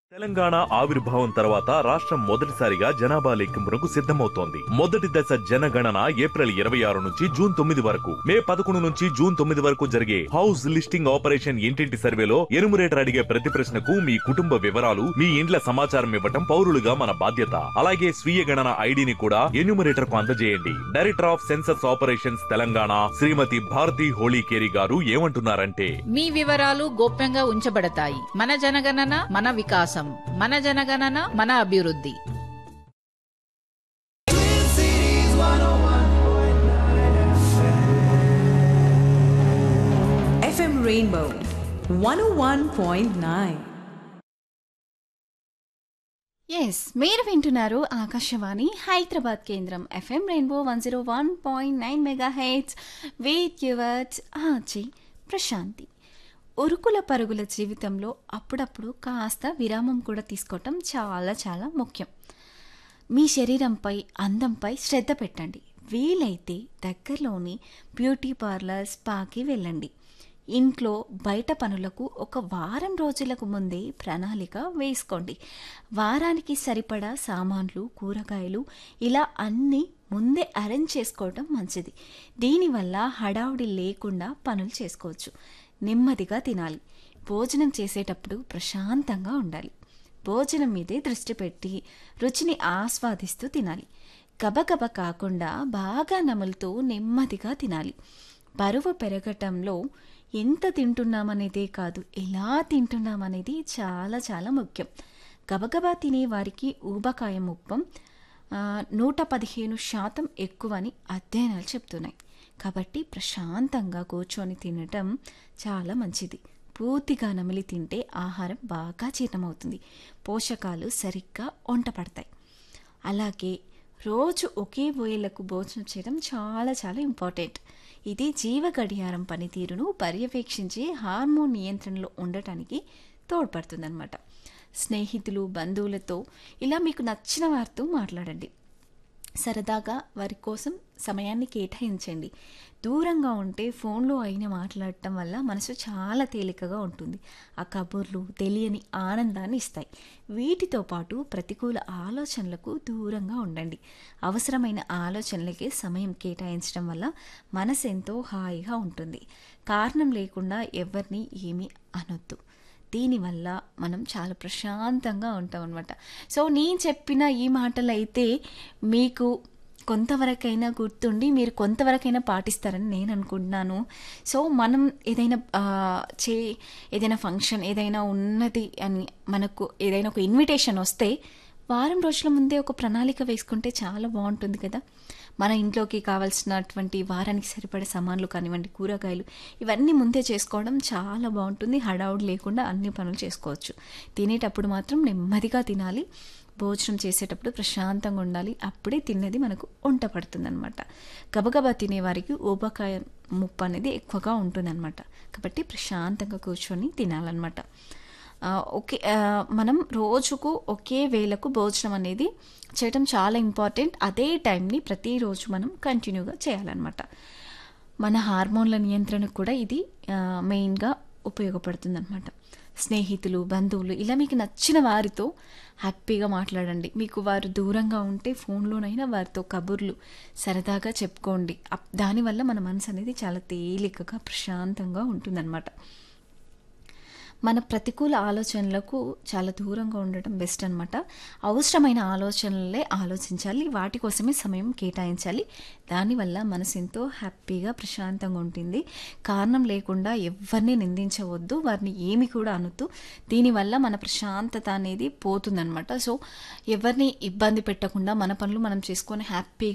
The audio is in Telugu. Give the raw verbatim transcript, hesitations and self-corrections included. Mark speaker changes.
Speaker 1: తెలంగాణ ఆవిర్భావం తర్వాత రాష్ట్రం మొదటిసారిగా జనాభా లెక్కింపునకు సిద్ధమవుతోంది. మొదటి దశ జనగణన ఏప్రిల్ ఇరవై ఆరు నుంచి జూన్ తొమ్మిది వరకు, మే పదకొండు నుంచి జూన్ తొమ్మిది వరకు జరిగే హౌస్ లిస్టింగ్ ఆపరేషన్ ఇంటింటి సర్వేలో ఎనుమరేటర్ అడిగే ప్రతి ప్రశ్నకు మీ కుటుంబ వివరాలు, మీ ఇండ్ల సమాచారం ఇవ్వటం పౌరులుగా మన బాధ్యత. అలాగే స్వీయ గణన ఐడిని కూడా ఎన్యూమరేటర్ కు అందజేయండి. Director of census operations Telangana శ్రీమతి భారతి హోళీకేరి గారు ఏమంటున్నారంటే,
Speaker 2: మీ వివరాలు గోప్యంగా ఉంచబడతాయి. మన జనగణన మన వికాసం, మన జనగణన మన అభివృద్ధి.
Speaker 3: ఎఫ్ఎం రెయిన్బో వన్ ఓ వన్ పాయింట్ నైన్.
Speaker 4: ఎస్, మీరు వింటున్నారు ఆకాశవాణి హైదరాబాద్ కేంద్రం FM rainbow one zero one point nine mega heads with yours ఆచి ప్రశాంతి. ఉరుకుల పరుగుల జీవితంలో అప్పుడప్పుడు కాస్త విరామం కూడా తీసుకోవటం చాలా చాలా ముఖ్యం. మీ శరీరంపై, అందంపై శ్రద్ధ పెట్టండి. వీలైతే దగ్గరలోని బ్యూటీ పార్లర్, స్పాకి వెళ్ళండి. ఇంట్లో బయట పనులకు ఒక వారం రోజులకు ముందే ప్రణాళిక వేసుకోండి. వారానికి సరిపడా సామాన్లు, కూరగాయలు ఇలా అన్నీ ముందే అరేంజ్ చేసుకోవడం మంచిది. దీనివల్ల హడావుడి లేకుండా పనులు చేసుకోవచ్చు. నెమ్మదిగా తినాలి. భోజనం చేసేటప్పుడు ప్రశాంతంగా ఉండాలి. భోజనం మీదే దృష్టి పెట్టి రుచిని ఆస్వాదిస్తూ తినాలి. గబగబ కాకుండా బాగా నములుతూ నెమ్మదిగా తినాలి. బరువు పెరగటంలో ఎంత తింటున్నామనేదే కాదు, ఎలా తింటున్నామనేది చాలా చాలా ముఖ్యం. గబగబా తినే వారికి ఊబకాయం ముప్పం నూట పదిహేను శాతం ఎక్కువని అధ్యయనాలు చెప్తున్నాయి. కాబట్టి ప్రశాంతంగా కూర్చొని తినటం చాలా మంచిది. పూర్తిగా నమిలి తింటే ఆహారం బాగా జీర్ణమవుతుంది, పోషకాలు సరిగ్గా వంట పడతాయి. అలాగే రోజు ఒకే వేళకు భోజనం చేయడం చాలా చాలా ఇంపార్టెంట్. ఇది జీవ గడియారం పనితీరును పర్యవేక్షించి హార్మోన్ నియంత్రణలో ఉండటానికి తోడ్పడుతుందన్నమాట. స్నేహితులు, బంధువులతో ఇలా మీకు నచ్చిన వారితో మాట్లాడండి. సరదాగా వారి కోసం సమయాన్ని కేటాయించండి. దూరంగా ఉంటే ఫోన్లో అయినా మాట్లాడటం వల్ల మనసు చాలా తేలికగా ఉంటుంది. ఆ కబుర్లు తెలియని ఆనందాన్ని ఇస్తాయి. వీటితో పాటు ప్రతికూల ఆలోచనలకు దూరంగా ఉండండి. అవసరమైన ఆలోచనలకే సమయం కేటాయించడం వల్ల మనసు ఎంతో హాయిగా ఉంటుంది. కారణం లేకుండా ఎవరిని ఏమీ అనొద్దు. దీనివల్ల మనం చాలా ప్రశాంతంగా ఉంటాం అన్నమాట. సో నేను చెప్పిన ఈ మాటలు అయితే మీకు కొంతవరకైనా గుర్తుండి మీరు కొంతవరకైనా పాటిస్తారని నేను అనుకుంటున్నాను. సో మనం ఏదైనా చే ఏదైనా ఫంక్షన్ ఏదైనా ఉన్నది అని మనకు ఏదైనా ఒక ఇన్విటేషన్ వస్తే వారం రోజుల ముందే ఒక ప్రణాళిక వేసుకుంటే చాలా బాగుంటుంది కదా. మన ఇంట్లోకి కావాల్సినటువంటి వారానికి సరిపడే సామాన్లు కానివ్వండి, కూరగాయలు ఇవన్నీ ముందే చేసుకోవడం చాలా బాగుంటుంది. హడావుడి లేకుండా అన్ని పనులు చేసుకోవచ్చు. తినేటప్పుడు మాత్రం నెమ్మదిగా తినాలి. భోజనం చేసేటప్పుడు ప్రశాంతంగా ఉండాలి. అప్పుడే తిన్నది మనకు వంట పడుతుందన్నమాట. గబగబా తినేవారికి ఊబకాయ ముప్పు అనేది ఎక్కువగా ఉంటుందన్నమాట. కాబట్టి ప్రశాంతంగా కూర్చొని తినాలన్నమాట. ఓకే, మనం రోజుకు ఒకే వేళకు భోజనం అనేది చేయడం చాలా ఇంపార్టెంట్. అదే టైంని ప్రతిరోజు మనం కంటిన్యూగా చేయాలన్నమాట. మన హార్మోన్ల నియంత్రణకు కూడా ఇది మెయిన్గా ఉపయోగపడుతుంది అనమాట. స్నేహితులు, బంధువులు ఇలా మీకు నచ్చిన వారితో హ్యాపీగా మాట్లాడండి. మీకు వారు దూరంగా ఉంటే ఫోన్లోనైనా వారితో కబుర్లు సరదాగా చెప్పుకోండి. దానివల్ల మన మనసు అనేది చాలా తేలికగా ప్రశాంతంగా ఉంటుందన్నమాట. మన ప్రతికూల ఆలోచనలకు చాలా దూరంగా ఉండటం బెస్ట్ అనమాట. అవసరమైన ఆలోచనలే ఆలోచించాలి, వాటి కోసమే సమయం కేటాయించాలి. దానివల్ల మనసు ఎంతో హ్యాపీగా ప్రశాంతంగా ఉంటుంది. కారణం లేకుండా ఎవరిని నిందించవద్దు, వారిని ఏమి కూడా అనొద్దు. దీనివల్ల మన ప్రశాంతత అనేది పోతుందన్నమాట. సో ఎవరిని ఇబ్బంది పెట్టకుండా మన పనులు మనం చేసుకొని హ్యాపీగా